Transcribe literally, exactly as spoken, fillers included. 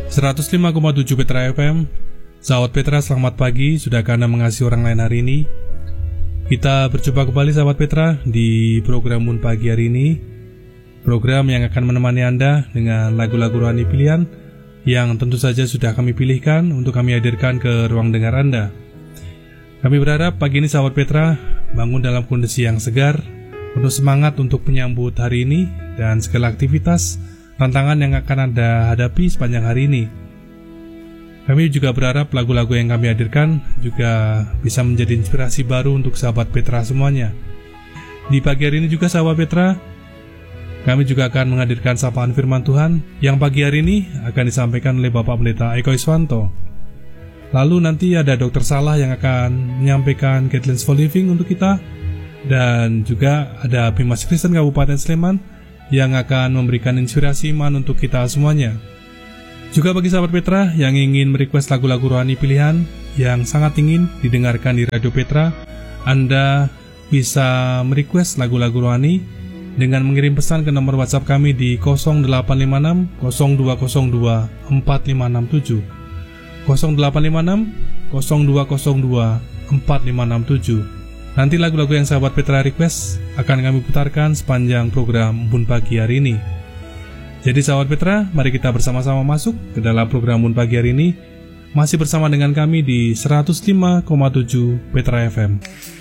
seratus lima koma tujuh Petra F M. Sahabat Petra, selamat pagi. Sudahkah Anda mengasihi orang lain hari ini? Kita berjumpa kembali sahabat Petra di program Moon Pagi hari ini, program yang akan menemani Anda dengan lagu-lagu rohani pilihan yang tentu saja sudah kami pilihkan untuk kami hadirkan ke ruang dengar Anda. Kami berharap pagi ini sahabat Petra bangun dalam kondisi yang segar, penuh semangat untuk menyambut hari ini dan segala aktivitas tantangan yang akan Anda hadapi sepanjang hari ini. Kami juga berharap lagu-lagu yang kami hadirkan juga bisa menjadi inspirasi baru untuk sahabat Petra semuanya. Di pagi hari ini juga sahabat Petra, kami juga akan menghadirkan sapaan firman Tuhan yang pagi hari ini akan disampaikan oleh Bapak Pendeta Eko Iswanto. Lalu nanti ada Dokter Salah yang akan menyampaikan Guidelines for Living untuk kita, dan juga ada Bimas Kristen Kabupaten Sleman yang akan memberikan inspirasi iman untuk kita semuanya. Juga bagi sahabat Petra yang ingin merequest lagu-lagu rohani pilihan yang sangat ingin didengarkan di Radio Petra, Anda bisa merequest lagu-lagu rohani dengan mengirim pesan ke nomor WhatsApp kami di nol delapan lima enam nol dua nol dua empat lima enam tujuh nol delapan lima enam nol dua nol dua empat lima enam tujuh. Nanti lagu-lagu yang sahabat Petra request akan kami putarkan sepanjang program Moon Pagi hari ini. Jadi sahabat Petra, mari kita bersama-sama masuk ke dalam program Moon Pagi hari ini, masih bersama dengan kami di seratus lima koma tujuh Petra F M.